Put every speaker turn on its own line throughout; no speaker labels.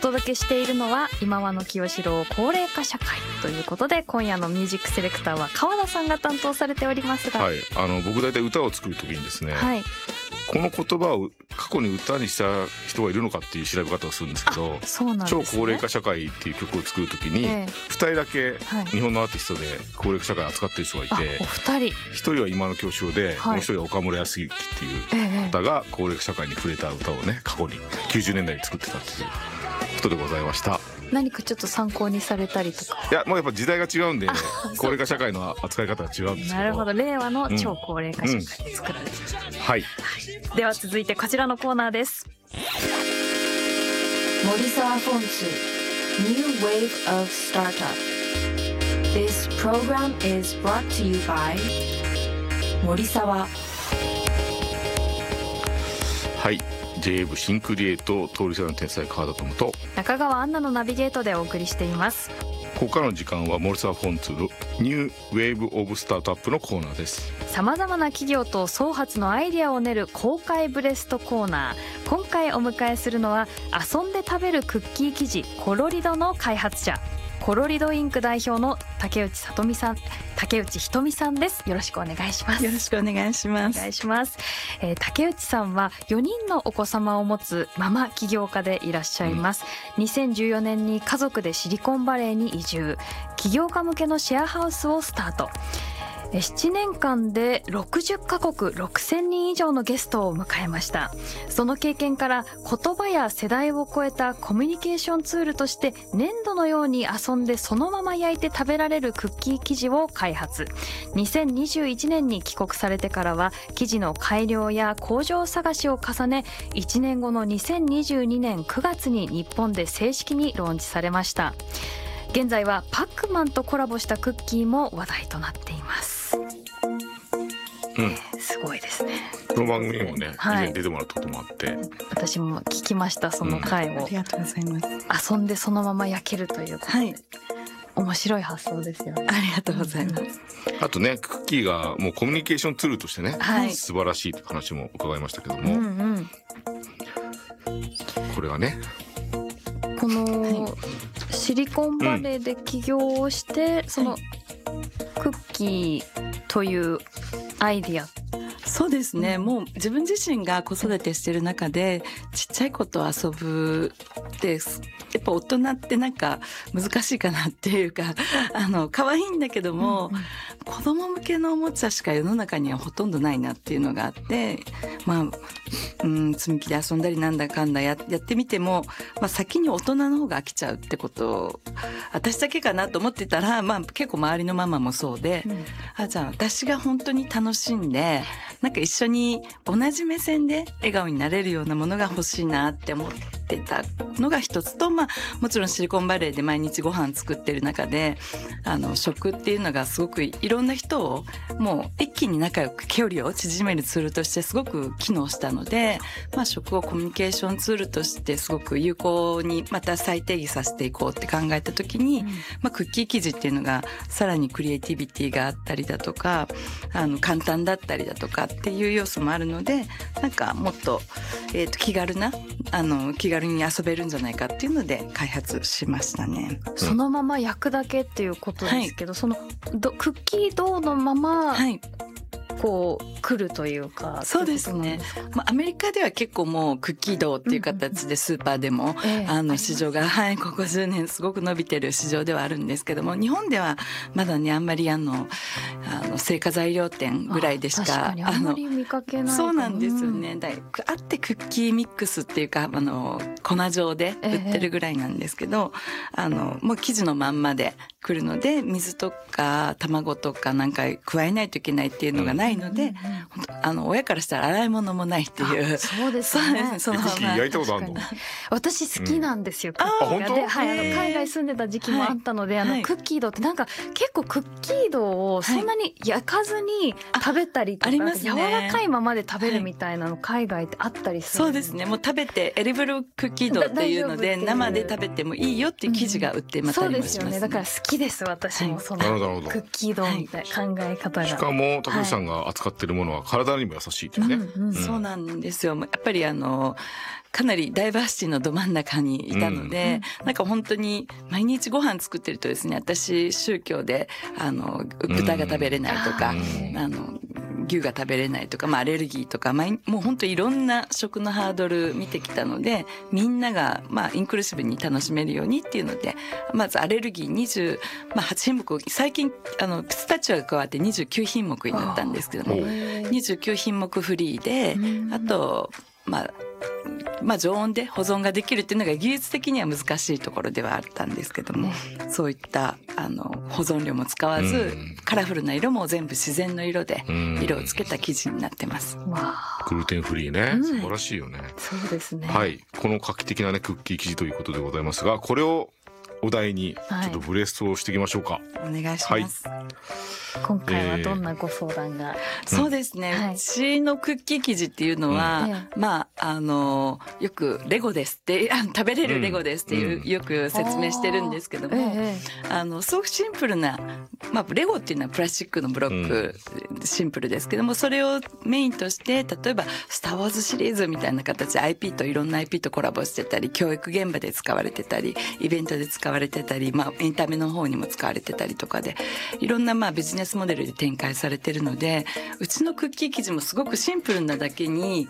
届けしているのは今和の清志郎高齢化社会ということで、今夜のミュージックセレクターは川田さんが担当されておりますが、
はい、僕大体歌を作る時にですね、
はい、
この言葉を過去に歌にした人がいるのかっていう調べ方をするんですけど、
そうなんですね、
超高齢化社会っていう曲を作る時に2人だけ日本のアーティストで高齢化社会を扱ってる人がいて、
お二人、
1人は今の清志郎で、
はい、
もう1人は岡村康之っていう方が高齢化社会に触れた歌をね、過去に90年代に作ってたっていうことでございました。
何かちょっと参考にされたりとか？
いや、もうやっぱ時代が違うんで、高齢化社会の扱い方が違うんですけど。
なるほど、令和の超高齢化社会で作られている、
はい、
では続いてこちらのコーナーです。森沢フォンツ New Wave of Startup. This program is brought to you by 森沢。
はい、JA シンクリエイト通り世代の天才川田智と
中川アンナのナビゲートでお送りしています。
ここからの時間は森沢フォンツのニューウェーブオブスタートアップのコーナーです。
さまざまな企業と創発のアイデアを練る公開ブレストコーナー。今回お迎えするのは遊んで食べるクッキー生地コロリドの開発者、コロリドインク代表の竹内ひとみさんです。よろしくお願いします。
よろしくお願いします。
お願いします。竹内さんは4人のお子様を持つママ起業家でいらっしゃいます。2014年に家族でシリコンバレーに移住、起業家向けのシェアハウスをスタート。7年間で60カ国6000人以上のゲストを迎えました。その経験から言葉や世代を超えたコミュニケーションツールとして粘土のように遊んでそのまま焼いて食べられるクッキー生地を開発。2021年に帰国されてからは生地の改良や工場探しを重ね、1年後の2022年9月に日本で正式にローンチされました。現在はパックマンとコラボしたクッキーも話題となっています。すごいですね。
この番組にもね、以前出てもらったこともあって、
私も聞きました、その回を、
ありがとうございます。
遊んでそのまま焼けるということで、面白い発想ですよね。
ありがとうございます。
あとね、クッキーがもうコミュニケーションツールとしてね、素晴らしいという話も伺いましたけども、これがね、
このシリコンバレーで起業をして、そのクッキーというアイディア。
そうですね、もう自分自身が子育てしてる中でちっちゃい子と遊ぶってやっぱ大人ってなんか難しいかなっていうか、可愛いんだけども、子供向けのおもちゃしか世の中にはほとんどないなっていうのがあって、積み木で遊んだりなんだかんだやってみても、先に大人の方が飽きちゃうってことを私だけかなと思ってたら、結構周りのママもそうで、じゃあ私が本当に楽しんでなんか一緒に同じ目線で笑顔になれるようなものが欲しいなって思ってたのが一つと、もちろんシリコンバレーで毎日ご飯作ってる中で食っていうのがすごくいろんな人をもう一気に仲良く距離を縮めるツールとしてすごく機能したので、食をコミュニケーションツールとしてすごく有効にまた再定義させていこうって考えた時に、クッキー生地っていうのがさらにクリエイティビティがあったりだとか簡単だったりだとかっていう要素もあるので、なんかもっと、気軽に遊べるんじゃないかっていうので開発しましたね。
そのまま焼くだけっていうことですけど、そのクッキードーのまま、こう来るというか。
そうですね。アメリカでは結構もうクッキードーっていう形でスーパーでも、市場がここ10年すごく伸びてる市場ではあるんですけども、日本ではまだねあんまり製菓材料店ぐらいでしか
確かにあんまり見かけない。
そうなんですよね。あってクッキーミックスっていうか粉状で売ってるぐらいなんですけど、もう生地のまんまで来るので水とか卵とかなんか加えないといけないっていうのがないので、親からしたら洗い物もないっていう。
そうですね。
クッキー焼いたことあるの？
私好きなんですよ。クッキーがで、海外住んでた時期もあったので、クッキードーってなんか結構クッキードーをそんなに焼かずに食べたりとか、柔らかいままで食べるみたいなの海外ってあったりする。
そうですね。もう食べてエディブルクッキードーっていうので生で食べてもいいよっていう生地が売ってまたありますね。
そうですよね。だから好きです私もその
なるほど
クッキードみたいな考え方が。
しかも竹内さんが扱ってるものは体にも優しいというね、
そうなんですよ。やっぱりかなりダイバーシティのど真ん中にいたので、なんか本当に毎日ご飯作ってるとですね、私宗教で豚が食べれないとか、牛が食べれないとか、アレルギーとか、もう本当いろんな食のハードル見てきたので、みんながインクルーシブに楽しめるようにっていうので、まずアレルギー28品目、最近ピスタチオが加わって29品目になったんですけども、29品目フリーで、あと常温で保存ができるっていうのが技術的には難しいところではあったんですけども、そういった保存料も使わず、カラフルな色も全部自然の色で色をつけた生地になってます。
グルテンフリーね、素晴らしいよね。
そうですね。
はい、この画期的なねクッキー生地ということでございますが、これをお題にちょっとブレストをしていきましょうか。
お願いします。
今回はどんなご相談が？
そうですね、うちのクッキー生地っていうのは、よくレゴですって食べれるレゴですってよく説明してるんですけども、すごくシンプルな、レゴっていうのはプラスチックのブロック、シンプルですけども、それをメインとして例えばスター・ウォーズシリーズみたいな形で IP といろんな IP とコラボしてたり、教育現場で使われてたり、イベントで使われてたり、エンタメの方にも使われてたりとかで、いろんなビジネスモデルで展開されてるので、うちのクッキー生地もすごくシンプルなだけに、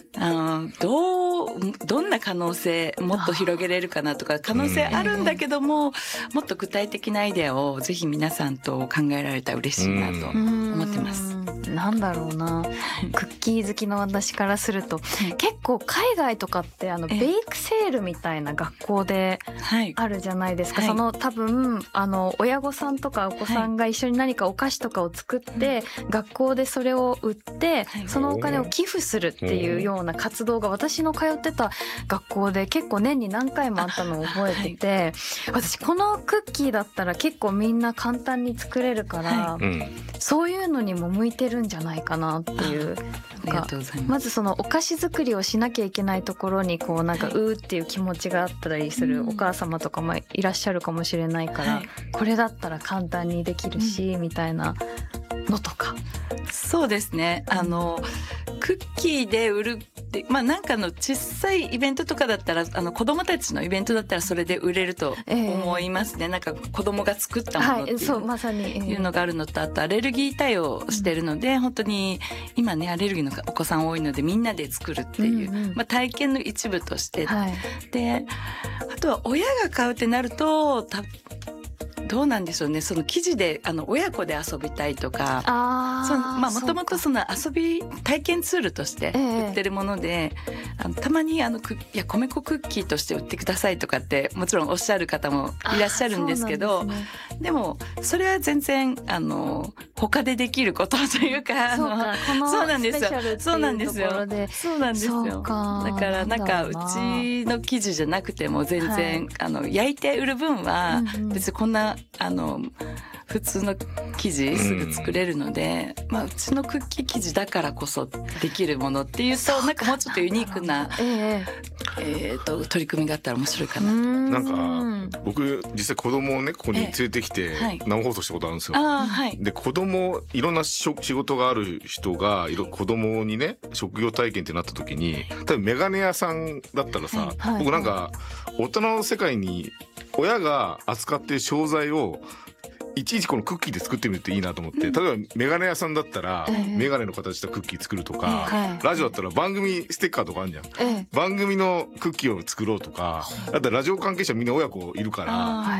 どんな可能性もっと広げれるかなとか、可能性あるんだけども、もっと具体的なアイデアをぜひ皆さんと考えられたら嬉しいなと思ってます。
なんだろうな、クッキー好きの私からすると、結構海外とかってベイクセールみたいな学校であるじゃないですか。その多分親御さんとかお子さんが一緒に何かお菓子とかを作って、学校でそれを売って、そのお金を寄付するっていうような活動が私の通ってた学校で結構年に何回もあったのを覚えてて、私このクッキーだったら結構みんな簡単に作れるから、そういうのにも向いてるんじゃないかなっていう。まずそのお菓子作りをしなきゃいけないところにこうなんかうーっていう気持ちがあったりするお母様とかもいらっしゃるかもしれないから、これだったら簡単にできるし、みたいなのとか。
そうですね、クッキーで売るって、なんかの小さいイベントとかだったら、子供たちのイベントだったらそれで売れると思いますね。なんか子供が作ったものっていう、
まさに
いうのがあるのと、あとアレルギー対応してるので、本当に今ねアレルギーのお子さん多いのでみんなで作るっていう、体験の一部として、であとは親が買うってなるとどうなんでしょうね、その生地で親子で遊びたいとか、もともとその遊び体験ツールとして売ってるもので、たまに米粉クッキーとして売ってくださいとかってもちろんおっしゃる方もいらっしゃるんですけど、でもそれは全然他でできることというか、そうなんですよ、そうなんですよ、そうなんですよ。だからなんかうちの生地じゃなくても全然、焼いて売る分は別にこんな普通の生地すぐ作れるので、うちのクッキー生地だからこそできるものっていうと、なんかもうちょっとユニークな、取り組みがあったら面白いかなと。
なんか僕実際子供をねここに連れてきて生放送したことあるんですよ。で子供いろんな仕事がある人が子供にね職業体験ってなった時に、多分メガネ屋さんだったらさ、僕なんか大人の世界に親が扱っている商材をいちいちこのクッキーで作ってみるといいなと思って、例えばメガネ屋さんだったらメガネの形したクッキー作るとか、ラジオだったら番組ステッカーとかあるじゃん、番組のクッキーを作ろうとか、だってラジオ関係者みんな親子いるから、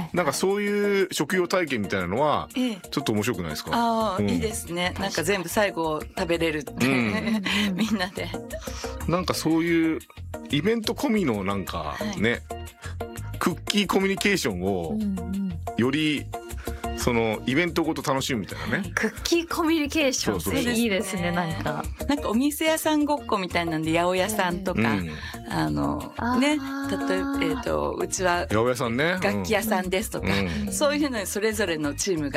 なんかそういう職業体験みたいなのはちょっと面白くないですか？
いいですね。なんか全部最後食べれるって、みんなで
なんかそういうイベント込みのなんかね、クッキーコミュニケーションをよりそのイベントごと楽しむみたいなね。
クッキーコミュニケーションっていいですね。なんか
お店屋さんごっこみたいなんで、八百屋さんとか、例えばうちは
八百屋さんね、
楽器屋さんですとか、そういうのにそれぞれのチームが